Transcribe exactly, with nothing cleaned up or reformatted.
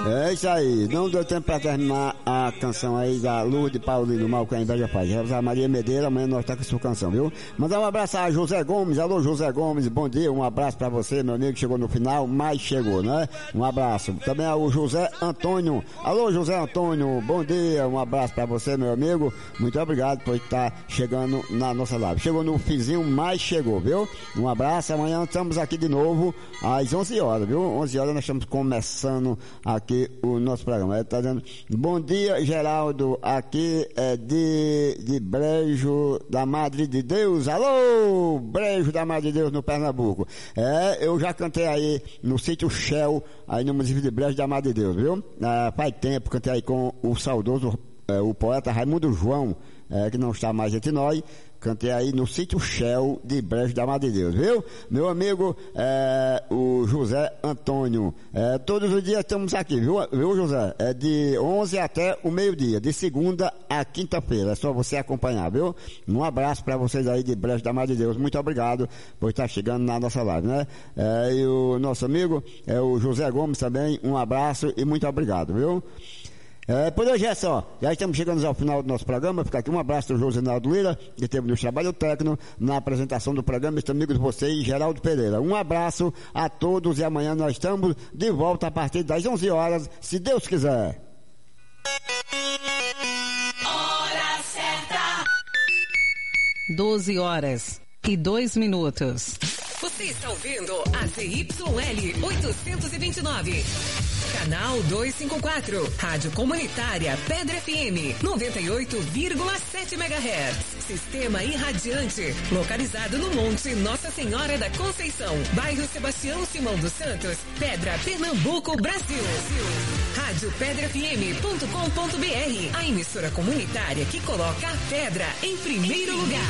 É isso aí, não deu tempo pra terminar a canção aí da Lourdes Paulino Malcã em Beja Paz. A Maria Medeira, amanhã nós tá com a sua canção, viu? Mandar um abraço a José Gomes. Alô, José Gomes, bom dia, um abraço pra você, meu amigo, que chegou no final, mas chegou, né? Um abraço. Também ao José Antônio. Alô, José Antônio, bom dia, um abraço pra você, meu amigo. Muito obrigado por estar chegando na nossa live. Chegou no fizinho, mas chegou, viu? Um abraço, amanhã estamos aqui de novo às onze horas, viu? onze horas nós estamos começando aqui o nosso programa. Ele tá dizendo, bom dia, Geraldo, aqui é de, de Brejo da Madre de Deus. Alô, Brejo da Madre de Deus no Pernambuco. É, eu já cantei aí no sítio Shell, aí no município de Brejo da Madre de Deus, viu? Ah, faz tempo, cantei aí com o saudoso, é, o poeta Raimundo João, é, que não está mais entre nós. Cantei aí no sítio Shell de Brejo da Madre de Deus, viu? Meu amigo, é, o José Antônio. É, todos os dias estamos aqui, viu, viu, José? É de onze até o meio-dia, de segunda a quinta-feira. É só você acompanhar, viu? Um abraço para vocês aí de Brejo da Madre de Deus. Muito obrigado por estar chegando na nossa live, né? É, e o nosso amigo, é o José Gomes também. Um abraço e muito obrigado, viu? É, por hoje é só. Já estamos chegando ao final do nosso programa. Fica aqui um abraço do Josenaldo Lira, que teve no trabalho técnico, na apresentação do programa. Este amigo de vocês, Geraldo Pereira. Um abraço a todos e amanhã nós estamos de volta a partir das onze horas, se Deus quiser. Hora certa. doze horas e dois minutos. Você está ouvindo a Z Y L oitocentos e vinte e nove. Canal duzentos e cinquenta e quatro. Rádio Comunitária Pedra F M noventa e oito vírgula sete megahertz. Sistema irradiante. Localizado no Monte Nossa Senhora da Conceição. Bairro Sebastião Simão dos Santos. Pedra, Pernambuco, Brasil. Rádio pedra f m ponto com ponto b r. A emissora comunitária que coloca a pedra em primeiro lugar.